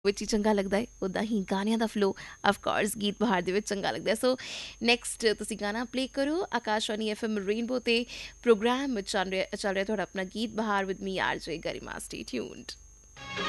ਵਿੱਚ ਹੀ ਚੰਗਾ ਲੱਗਦਾ ਹੈ, ਉੱਦਾਂ ਹੀ ਗਾਣਿਆਂ ਦਾ ਫਲੋ ਆਫ ਕੋਰਸ ਗੀਤ ਬਹਾਰ ਦੇ ਵਿੱਚ ਚੰਗਾ ਲੱਗਦਾ ਹੈ। ਸੋ ਨੈਕਸਟ ਤੁਸੀਂ ਗਾਣਾ ਪਲੇ ਕਰੋ ਆਕਾਸ਼ਵਾਣੀ ਐਫਐਮ ਰੇਨਬੋ ਤੇ ਪ੍ਰੋਗਰਾਮ ਚੱਲ ਰਿਹਾ ਤੁਹਾਡਾ ਆਪਣਾ ਗੀਤ ਬਹਾਰ ਵਿਦ ਮੀ ਆਰ ਜੇ ਗਰਿਮਾ। Stay tuned.